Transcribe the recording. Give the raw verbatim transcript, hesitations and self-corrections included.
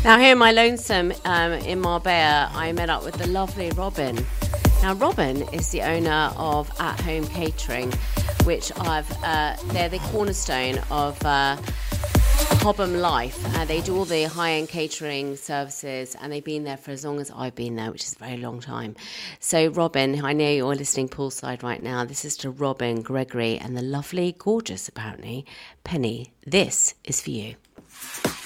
Now here in my lonesome um, in Marbella, I met up with the lovely Robin. Now Robin is the owner of At Home Catering, which I've uh, they're the cornerstone of uh, Cobham Life. Uh, they do all the high-end catering services, and they've been there for as long as I've been there, which is a very long time. So Robin, I know you're listening poolside right now. This is to Robin, Gregory, and the lovely, gorgeous, apparently, Penny. This is for you.